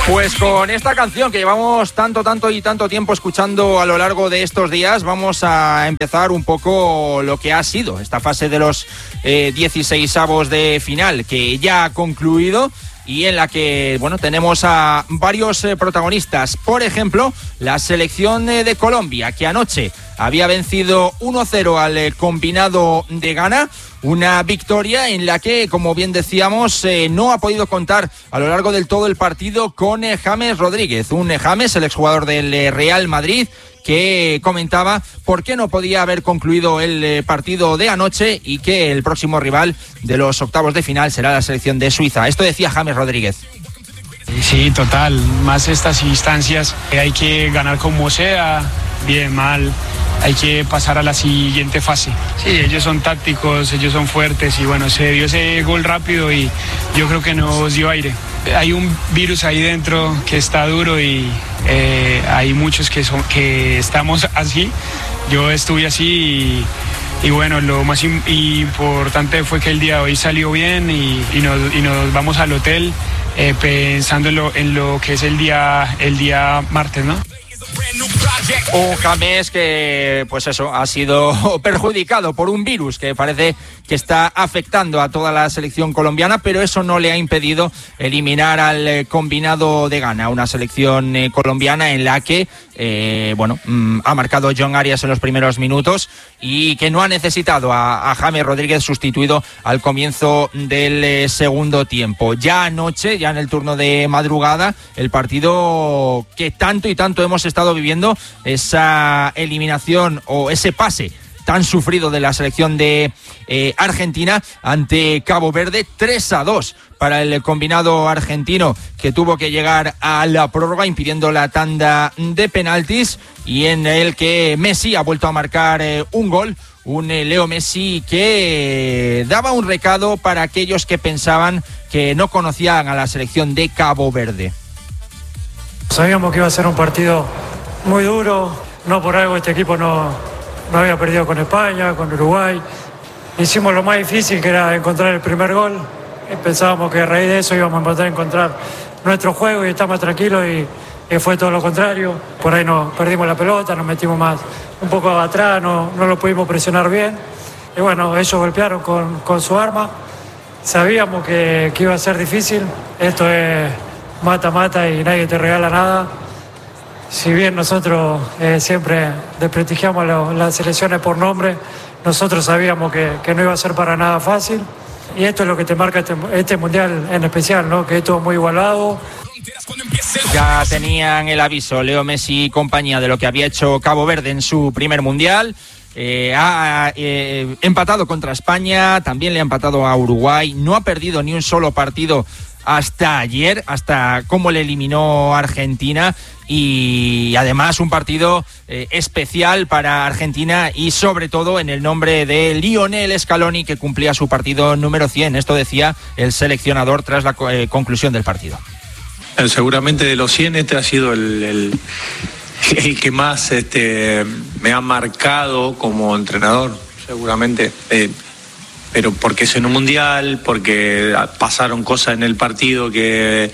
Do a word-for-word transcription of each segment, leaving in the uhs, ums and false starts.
Pues con esta canción que llevamos tanto, tanto y tanto tiempo escuchando a lo largo de estos días, vamos a empezar un poco lo que ha sido esta fase de los eh, dieciseisavos de final, que ya ha concluido y en la que, bueno, tenemos a varios eh, protagonistas. Por ejemplo, la selección eh, de Colombia, que anoche había vencido uno cero al eh, combinado de Ghana. Una victoria en la que, como bien decíamos, eh, no ha podido contar a lo largo del todo el partido con eh, James Rodríguez. Un eh, James, el exjugador del eh, Real Madrid, que comentaba por qué no podía haber concluido el eh, partido de anoche y que el próximo rival de los octavos de final será la selección de Suiza. Esto decía James Rodríguez. Sí, total. Más estas instancias, eh, hay que ganar como sea, bien, mal. Hay que pasar a la siguiente fase. Sí, ellos son tácticos, ellos son fuertes y bueno, se dio ese gol rápido y yo creo que nos dio aire. Hay un virus ahí dentro que está duro y eh, hay muchos que, son, que estamos así. Yo estuve así y, y bueno, lo más importante fue que el día de hoy salió bien y, y, nos, y nos vamos al hotel eh, pensando en lo, en lo que es el día, el día martes, ¿no? Un James que, pues eso, ha sido perjudicado por un virus que parece que está afectando a toda la selección colombiana, pero eso no le ha impedido eliminar al combinado de Ghana, una selección eh, colombiana en la que, eh, bueno, mmm, ha marcado John Arias en los primeros minutos y que no ha necesitado a, a James Rodríguez sustituido al comienzo del eh, segundo tiempo. Ya anoche, ya en el turno de madrugada, el partido que tanto y tanto hemos estado viviendo, esa eliminación o ese pase tan sufrido de la selección de eh, Argentina ante Cabo Verde, tres a dos para el combinado argentino, que tuvo que llegar a la prórroga impidiendo la tanda de penaltis, y en el que Messi ha vuelto a marcar eh, un gol, un eh, Leo Messi que eh, daba un recado para aquellos que pensaban que no conocían a la selección de Cabo Verde. Sabíamos que iba a ser un partido muy duro, no por algo este equipo no, no había perdido con España, con Uruguay. Hicimos lo más difícil, que era encontrar el primer gol. Pensábamos que a raíz de eso íbamos a poder encontrar nuestro juego y estar más tranquilos, y, y fue todo lo contrario. Por ahí nos perdimos la pelota, nos metimos más un poco atrás, no, no lo pudimos presionar bien. Y bueno, ellos golpearon con, con su arma. Sabíamos que, que iba a ser difícil. Esto es mata-mata y nadie te regala nada. Si bien nosotros eh, siempre desprestigiamos lo, las selecciones por nombre, nosotros sabíamos que, que no iba a ser para nada fácil. Y esto es lo que te marca este, este mundial en especial, ¿no? Que es todo muy igualado. Ya tenían el aviso Leo Messi y compañía de lo que había hecho Cabo Verde en su primer mundial. Eh, ha eh, empatado contra España, también le ha empatado a Uruguay, no ha perdido ni un solo partido hasta ayer, hasta cómo le eliminó Argentina, y además un partido eh, especial para Argentina y sobre todo en el nombre de Lionel Scaloni, que cumplía su partido número cien. Esto decía el seleccionador tras la eh, conclusión del partido. Seguramente de los cien este ha sido el, el, el que más este, me ha marcado como entrenador, seguramente. Eh, pero porque es en un mundial, porque pasaron cosas en el partido que,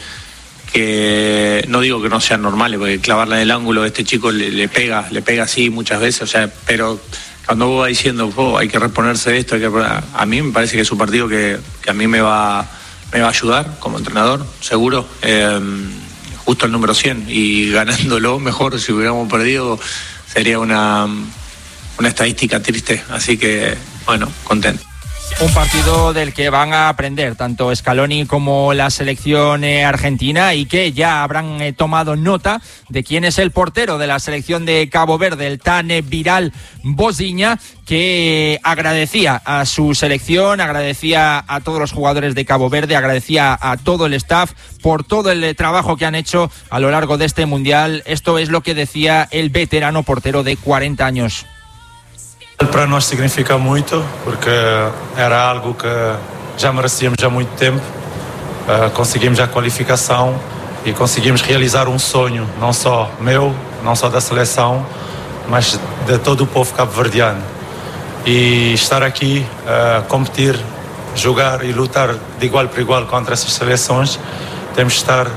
que no digo que no sean normales, porque clavarla en el ángulo de este chico le, le pega, le pega así muchas veces, o sea, pero cuando vos vas diciendo, oh, hay que reponerse de esto, hay que, a mí me parece que es un partido que, que a mí me va, me va a ayudar como entrenador, seguro, eh, justo el número cien, y ganándolo mejor, si hubiéramos perdido sería una, una estadística triste, así que bueno, contento. Un partido del que van a aprender tanto Scaloni como la selección eh, argentina, y que ya habrán eh, tomado nota de quién es el portero de la selección de Cabo Verde, el tan eh, viral Boziña, que eh, agradecía a su selección, agradecía a todos los jugadores de Cabo Verde, agradecía a todo el staff por todo el eh, trabajo que han hecho a lo largo de este mundial. Esto es lo que decía el veterano portero de cuarenta años. Para nós significa muito, porque era algo que já merecíamos há muito tempo. Uh, conseguimos a qualificação e conseguimos realizar um sonho, não só meu, não só da seleção, mas de todo o povo cabo-verdiano. E estar aqui, uh, competir, jogar e lutar de igual para igual contra essas seleções, temos de estar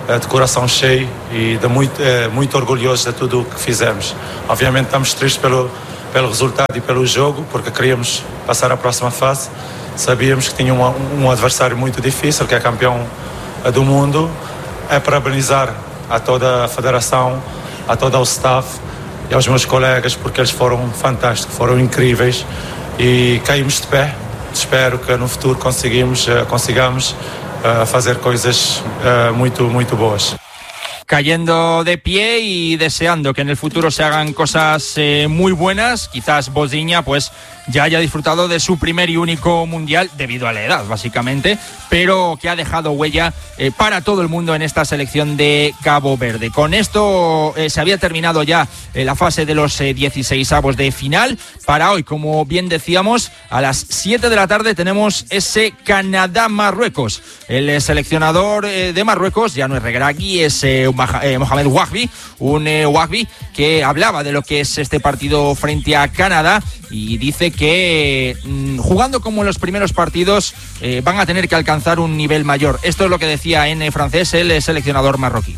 de coração cheio e de muito, muito orgulhoso de tudo o que fizemos. Obviamente estamos tristes pelo, pelo resultado e pelo jogo, porque queríamos passar à próxima fase. Sabíamos que tinha um, um adversário muito difícil, que é campeão do mundo. É parabenizar a toda a federação, a todo o staff e aos meus colegas, porque eles foram fantásticos, foram incríveis e caímos de pé. Espero que no futuro conseguimos, consigamos uh, fazer coisas uh, muito, muito boas. Cayendo de pie y deseando que en el futuro se hagan cosas eh, muy buenas. Quizás Bosdiña pues ya haya disfrutado de su primer y único mundial debido a la edad, básicamente, pero que ha dejado huella eh, para todo el mundo en esta selección de Cabo Verde. Con esto eh, se había terminado ya eh, la fase de los eh, dieciseisavos de final. Para hoy, como bien decíamos, a las siete de la tarde tenemos ese Canadá-Marruecos. El eh, seleccionador eh, de Marruecos ya no es Regragui, es eh, Eh, Mohamed Wahbi, un eh, Wahbi que hablaba de lo que es este partido frente a Canadá y dice que mm, jugando como en los primeros partidos eh, van a tener que alcanzar un nivel mayor. Esto es lo que decía en francés el eh, seleccionador marroquí.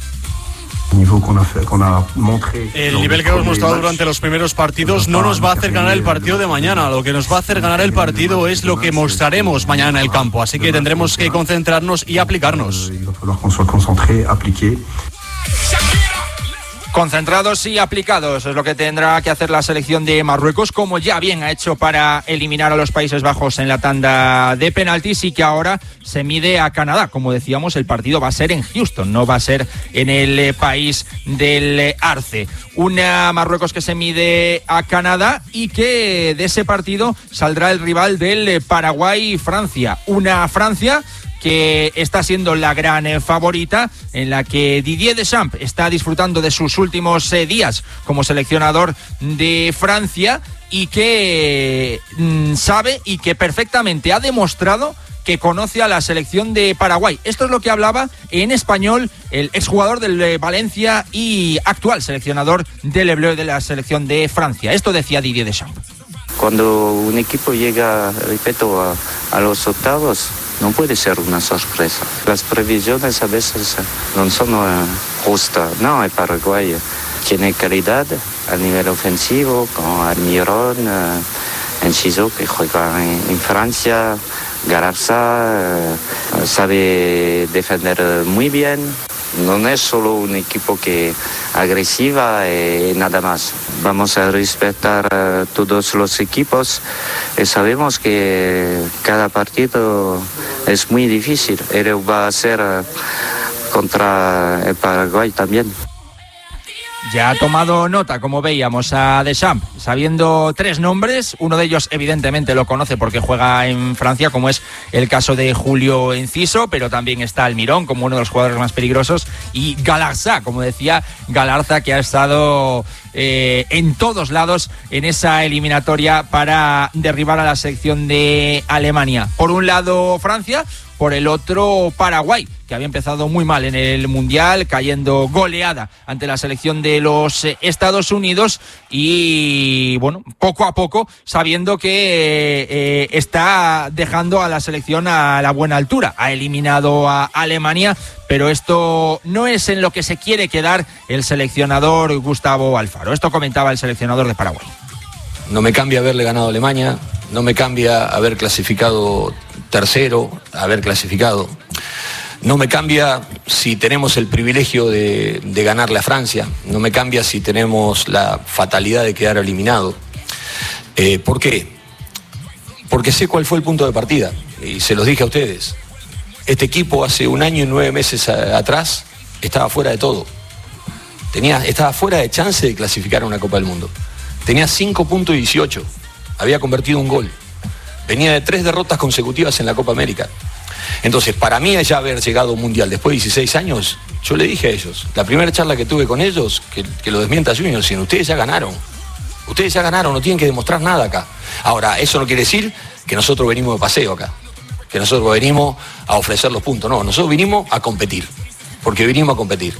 El nivel que hemos mostrado durante los primeros partidos no nos va a hacer ganar el partido de mañana. Lo que nos va a hacer ganar el partido es lo que mostraremos mañana en el campo. Así que tendremos que concentrarnos y aplicarnos. Concentrados y aplicados es lo que tendrá que hacer la selección de Marruecos, como ya bien ha hecho para eliminar a los Países Bajos en la tanda de penaltis, y que ahora se mide a Canadá. Como decíamos, el partido va a ser en Houston, no va a ser en el eh, país del eh, Arce. Una Marruecos que se mide a Canadá y que de ese partido saldrá el rival del eh, Paraguay-Francia. Una Francia que está siendo la gran eh, favorita, en la que Didier Deschamps está disfrutando de sus últimos eh, días como seleccionador de Francia, y que mm, sabe y que perfectamente ha demostrado que conoce a la selección de Paraguay. Esto es lo que hablaba en español el exjugador del eh, Valencia y actual seleccionador del Bleu de la selección de Francia. Esto decía Didier Deschamps. Cuando un equipo llega, repito, a, a los octavos, no puede ser una sorpresa. Las previsiones a veces no son uh, justas. No, el Paraguay tiene calidad a nivel ofensivo, con Almirón, uh, Enciso, que juega en, en Francia, Galarza, uh, sabe defender muy bien. No es solo un equipo que agresiva y nada más. Vamos a respetar a todos los equipos y sabemos que cada partido es muy difícil. Él va a ser contra el Paraguay también. Ya ha tomado nota, como veíamos, a Deschamps, sabiendo tres nombres. Uno de ellos evidentemente lo conoce porque juega en Francia, como es el caso de Julio Enciso, pero también está Almirón como uno de los jugadores más peligrosos, y Galarza, como decía Galarza, que ha estado eh, en todos lados en esa eliminatoria para derribar a la selección de Alemania. Por un lado Francia, por el otro Paraguay, que había empezado muy mal en el Mundial, cayendo goleada ante la selección de los Estados Unidos, y bueno, poco a poco sabiendo que eh, está dejando a la selección a la buena altura. Ha eliminado a Alemania, pero esto no es en lo que se quiere quedar el seleccionador Gustavo Alfaro. Esto comentaba el seleccionador de Paraguay. No me cambia haberle ganado a Alemania, no me cambia haber clasificado tercero, haber clasificado. No me cambia si tenemos el privilegio de, de ganarle a Francia, no me cambia si tenemos la fatalidad de quedar eliminado. Eh, ¿Por qué? Porque sé cuál fue el punto de partida, y se los dije a ustedes. Este equipo hace un año y nueve meses a, atrás estaba fuera de todo. Tenía, estaba fuera de chance de clasificar a una Copa del Mundo. Tenía cinco puntos y dieciocho, había convertido un gol. Venía de tres derrotas consecutivas en la Copa América. Entonces, para mí ya haber llegado a un Mundial después de dieciséis años, yo le dije a ellos, la primera charla que tuve con ellos, que, que lo desmienta Junior, si ustedes ya ganaron, ustedes ya ganaron, no tienen que demostrar nada acá. Ahora, eso no quiere decir que nosotros venimos de paseo acá, que nosotros venimos a ofrecer los puntos, no, nosotros vinimos a competir, porque vinimos a competir.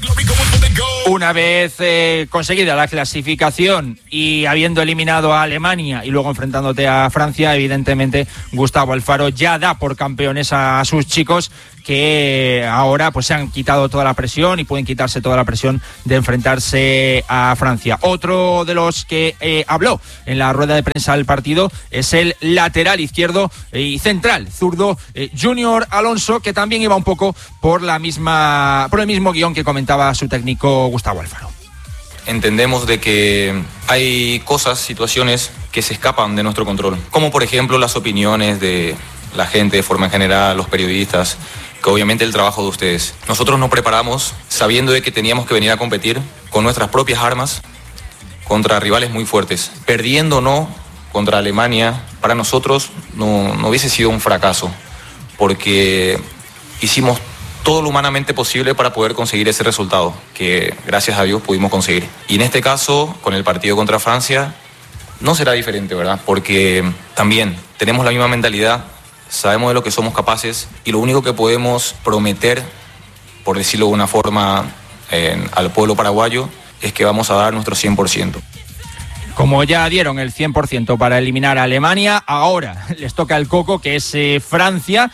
Una vez eh, conseguida la clasificación y habiendo eliminado a Alemania y luego enfrentándote a Francia, evidentemente Gustavo Alfaro ya da por campeones a sus chicos, que ahora pues se han quitado toda la presión y pueden quitarse toda la presión de enfrentarse a Francia. Otro de los que eh, habló en la rueda de prensa del partido es el lateral izquierdo y central, zurdo, eh, Junior Alonso, que también iba un poco por la misma, por el mismo guión que comentaba su técnico Gustavo Alfaro. Entendemos de que hay cosas, situaciones que se escapan de nuestro control, como por ejemplo las opiniones de la gente de forma general, los periodistas, que obviamente el trabajo de ustedes. Nosotros nos preparamos sabiendo de que teníamos que venir a competir con nuestras propias armas contra rivales muy fuertes. Perdiendo o no contra Alemania, para nosotros no, no hubiese sido un fracaso, porque hicimos todo lo humanamente posible para poder conseguir ese resultado, que gracias a Dios pudimos conseguir. Y en este caso, con el partido contra Francia, no será diferente, ¿verdad? Porque también tenemos la misma mentalidad, sabemos de lo que somos capaces y lo único que podemos prometer, por decirlo de una forma, eh, al pueblo paraguayo, es que vamos a dar nuestro cien por ciento. Como ya dieron el cien por ciento para eliminar a Alemania, ahora les toca el coco, que es eh, Francia.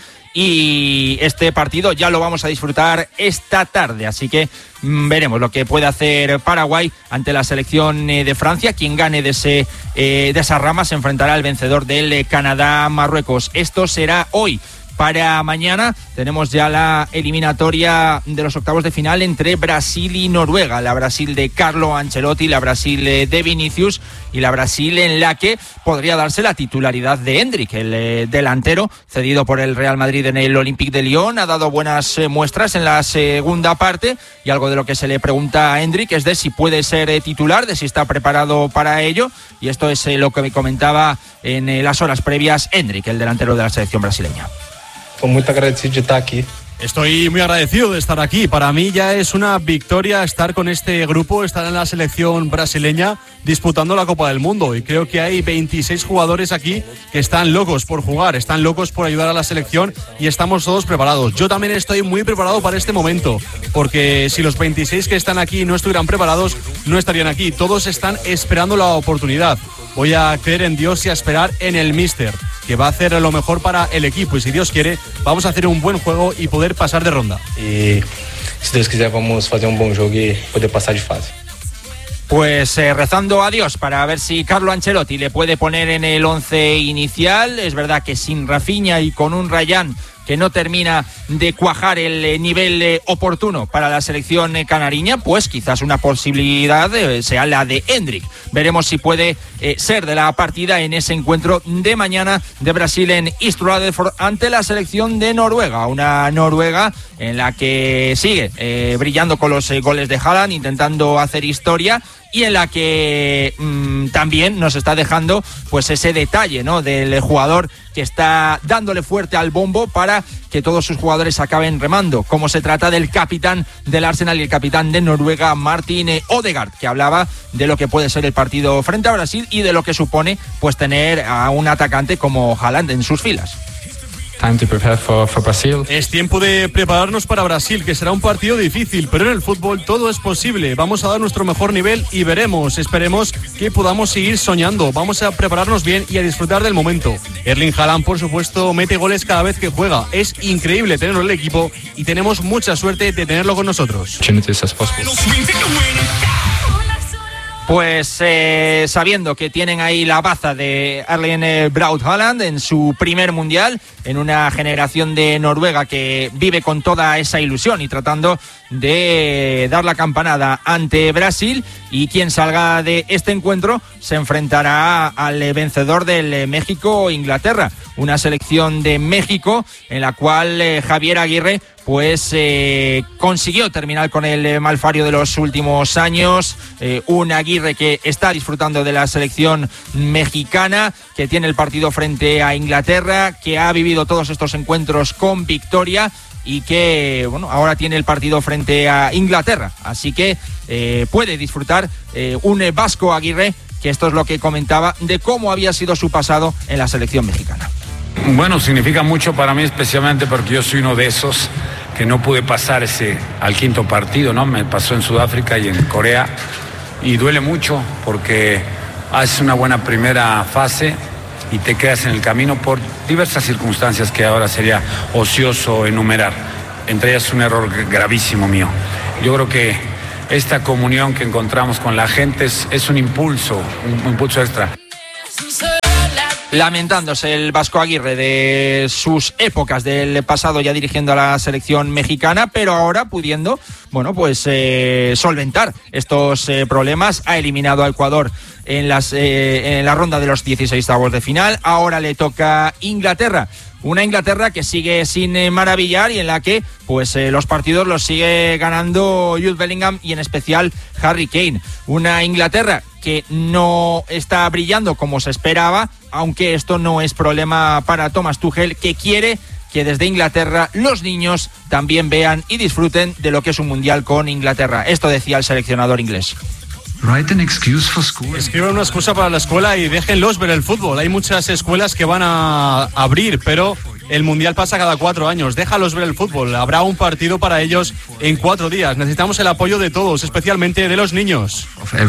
Y este partido ya lo vamos a disfrutar esta tarde, así que mmm, veremos lo que puede hacer Paraguay ante la selección eh, de Francia. Quien gane de, ese, eh, de esa rama se enfrentará al vencedor del eh, Canadá-Marruecos. Esto será hoy. Para mañana tenemos ya la eliminatoria de los octavos de final entre Brasil y Noruega, la Brasil de Carlo Ancelotti, la Brasil de Vinicius y la Brasil en la que podría darse la titularidad de Endrick, el eh, delantero cedido por el Real Madrid en el Olympique de Lyon. Ha dado buenas eh, muestras en la segunda parte y algo de lo que se le pregunta a Endrick es de si puede ser eh, titular, de si está preparado para ello, y esto es eh, lo que me comentaba en eh, las horas previas Endrick, el delantero de la selección brasileña. Estoy muy agradecido de estar aquí. Estoy muy agradecido de estar aquí. Para mí ya es una victoria estar con este grupo, estar en la selección brasileña disputando la Copa del Mundo. Y creo que hay veintiséis jugadores aquí que están locos por jugar, están locos por ayudar a la selección y estamos todos preparados. Yo también estoy muy preparado para este momento, porque si los veintiséis que están aquí no estuvieran preparados, no estarían aquí. Todos están esperando la oportunidad. Voy a creer en Dios y a esperar en el míster, que va a hacer lo mejor para el equipo, y si Dios quiere vamos a hacer un buen juego y poder pasar de ronda. Y si Dios quiser vamos a hacer un buen juego y poder pasar de fase. Pues eh, rezando a Dios para ver si Carlo Ancelotti le puede poner en el once inicial. Es verdad que sin Rafinha y con un Rayán que no termina de cuajar el eh, nivel eh, oportuno para la selección eh, canariña, pues quizás una posibilidad eh, sea la de Endrick. Veremos si puede eh, ser de la partida en ese encuentro de mañana de Brasil en East Rutherford ante la selección de Noruega. Una Noruega en la que sigue eh, brillando con los eh, goles de Haaland, intentando hacer historia, y en la que mmm, también nos está dejando pues ese detalle, ¿no?, del jugador que está dándole fuerte al bombo para que todos sus jugadores acaben remando, como se trata del capitán del Arsenal y el capitán de Noruega, Martin Odegaard, que hablaba de lo que puede ser el partido frente a Brasil y de lo que supone pues tener a un atacante como Haaland en sus filas. Time to prepare for, for Brazil. Es tiempo de prepararnos para Brasil, que será un partido difícil, pero en el fútbol todo es posible. Vamos a dar nuestro mejor nivel y veremos, esperemos que podamos seguir soñando. Vamos a prepararnos bien y a disfrutar del momento. Erling Haaland, por supuesto, mete goles cada vez que juega. Es increíble tenerlo en el equipo y tenemos mucha suerte de tenerlo con nosotros. Pues eh, sabiendo que tienen ahí la baza de Erling Braut Haaland en su primer mundial, en una generación de Noruega que vive con toda esa ilusión y tratando de dar la campanada ante Brasil, y quien salga de este encuentro se enfrentará al vencedor del México-Inglaterra, una selección de México en la cual eh, Javier Aguirre pues eh, consiguió terminar con el malfario de los últimos años, eh, un Aguirre que está disfrutando de la selección mexicana, que tiene el partido frente a Inglaterra, que ha vivido todos estos encuentros con victoria y que bueno, ahora tiene el partido frente a Inglaterra, así que eh, puede disfrutar eh, un Vasco Aguirre, que esto es lo que comentaba de cómo había sido su pasado en la selección mexicana. Bueno, significa mucho para mí, especialmente porque yo soy uno de esos que no pude pasar ese al quinto partido, ¿no? Me pasó en Sudáfrica y en Corea, y duele mucho porque haces una buena primera fase y te quedas en el camino por diversas circunstancias que ahora sería ocioso enumerar. entre ellas un error gravísimo mío. Yo creo que esta comunión que encontramos con la gente es, es un impulso, un impulso extra. Lamentándose el Vasco Aguirre de sus épocas del pasado ya dirigiendo a la selección mexicana, pero ahora pudiendo, bueno, pues eh, solventar estos eh, problemas. Ha eliminado a Ecuador en, las, eh, en la ronda de los dieciseisavos de final. Ahora le toca Inglaterra. Una Inglaterra que sigue sin eh, maravillar y en la que pues eh, los partidos los sigue ganando Jude Bellingham y en especial Harry Kane. Una Inglaterra que no está brillando como se esperaba, aunque esto no es problema para Thomas Tuchel, que quiere que desde Inglaterra los niños también vean y disfruten de lo que es un mundial con Inglaterra. Esto decía el seleccionador inglés. Escriban una excusa para la escuela y déjenlos ver el fútbol. Hay muchas escuelas que van a abrir, pero el mundial pasa cada cuatro años. Déjalos ver el fútbol. Habrá un partido para ellos en cuatro días. Necesitamos el apoyo de todos, especialmente de los niños.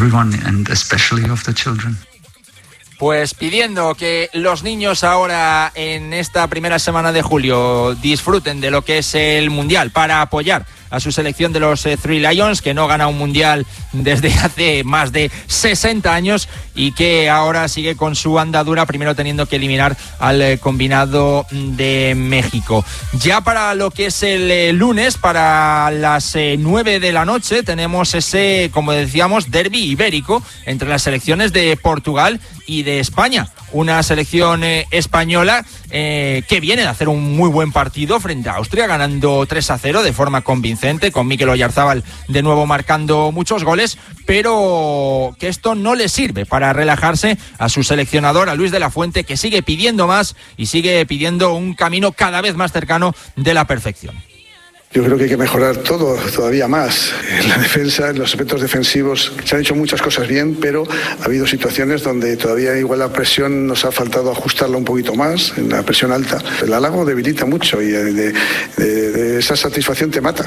Pues pidiendo que los niños ahora en esta primera semana de julio disfruten de lo que es el mundial para apoyar a su selección de los eh, Three Lions, que no gana un mundial desde hace más de sesenta años y que ahora sigue con su andadura, primero teniendo que eliminar al eh, combinado de México. Ya para lo que es el eh, lunes, para las eh, nueve de la noche, tenemos ese, como decíamos, derbi ibérico entre las selecciones de Portugal y de España. Una selección eh, española eh, que viene de hacer un muy buen partido frente a Austria, ganando tres a cero de forma convincente, con Mikel Oyarzábal de nuevo marcando muchos goles, pero que esto no le sirve para relajarse a su seleccionador, a Luis de la Fuente, que sigue pidiendo más y sigue pidiendo un camino cada vez más cercano de la perfección. Yo creo que hay que mejorar todo, todavía más. En la defensa, en los aspectos defensivos, se han hecho muchas cosas bien, pero ha habido situaciones donde todavía igual la presión nos ha faltado ajustarla un poquito más, en la presión alta. El halago debilita mucho y de, de, de esa satisfacción te mata.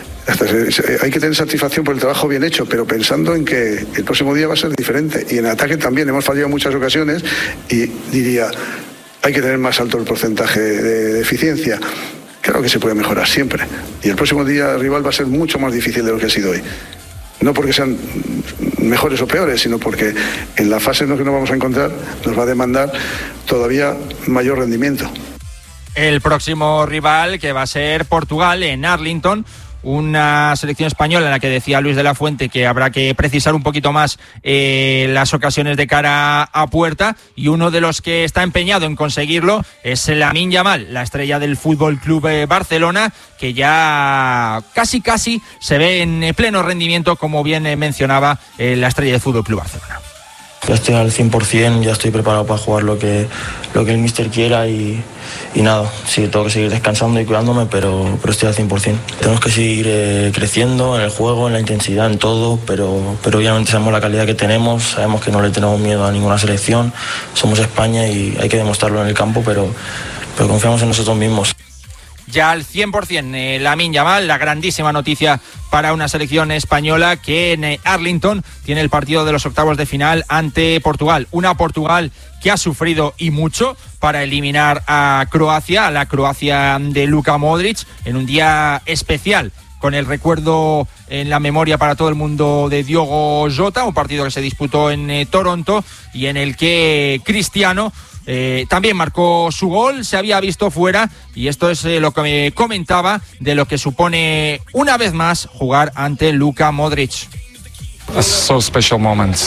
Hay que tener satisfacción por el trabajo bien hecho, pero pensando en que el próximo día va a ser diferente. Y en ataque también hemos fallado en muchas ocasiones y diría, hay que tener más alto el porcentaje de, de eficiencia. Claro que se puede mejorar siempre. Y el próximo día el rival va a ser mucho más difícil de lo que ha sido hoy. No porque sean mejores o peores, sino porque en la fase en la que nos vamos a encontrar nos va a demandar todavía mayor rendimiento. El próximo rival, que va a ser Portugal en Arlington, una selección española en la que decía Luis de la Fuente que habrá que precisar un poquito más eh, las ocasiones de cara a puerta, y uno de los que está empeñado en conseguirlo es Lamine Yamal, la estrella del Fútbol Club Barcelona, que ya casi casi se ve en pleno rendimiento, como bien mencionaba eh, la estrella del Fútbol Club Barcelona. Ya estoy al cien por ciento, ya estoy preparado para jugar lo que, lo que el míster quiera y, y nada, sí, tengo que seguir descansando y cuidándome, pero, pero estoy al cien por ciento. Tenemos que seguir eh, creciendo en el juego, en la intensidad, en todo, pero, pero obviamente sabemos la calidad que tenemos, sabemos que no le tenemos miedo a ninguna selección, somos España y hay que demostrarlo en el campo, pero, pero confiamos en nosotros mismos. Ya al cien por ciento eh, Lamine Yamal, la grandísima noticia para una selección española que en eh, Arlington tiene el partido de los octavos de final ante Portugal. Una Portugal que ha sufrido y mucho para eliminar a Croacia, a la Croacia de Luka Modric, en un día especial, con el recuerdo en la memoria para todo el mundo de Diogo Jota, un partido que se disputó en eh, Toronto y en el que Cristiano Eh, también marcó su gol, se había visto fuera, y esto es eh, lo que me comentaba de lo que supone una vez más jugar ante Luka Modric. A so special moment.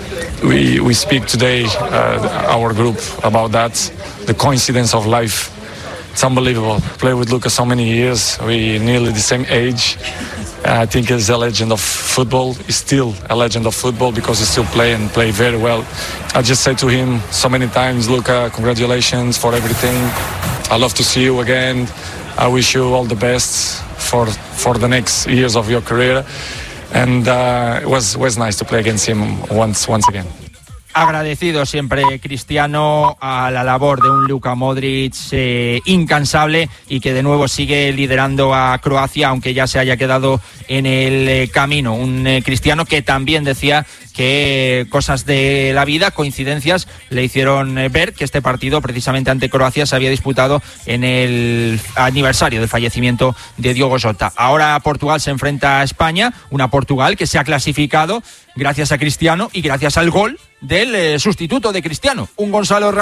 We we speak today, uh, our group, about that, the coincidence of life. It's unbelievable. Play with Luka so many years. We nearly the same age. I think he's a legend of football. He's still a legend of football because he still play and play very well. I just said to him so many times, Luka, congratulations for everything. I love to see you again. I wish you all the best for for the next years of your career. And uh, it was was nice to play against him once once again. Agradecido siempre Cristiano a la labor de un Luka Modric eh, incansable, y que de nuevo sigue liderando a Croacia, aunque ya se haya quedado en el eh, camino. Un eh, Cristiano que también decía que cosas de la vida, coincidencias, le hicieron ver que este partido precisamente ante Croacia se había disputado en el aniversario del fallecimiento de Diogo Jota. Ahora Portugal se enfrenta a España, una Portugal que se ha clasificado gracias a Cristiano y gracias al gol del eh, sustituto de Cristiano, un Gonzalo Ramos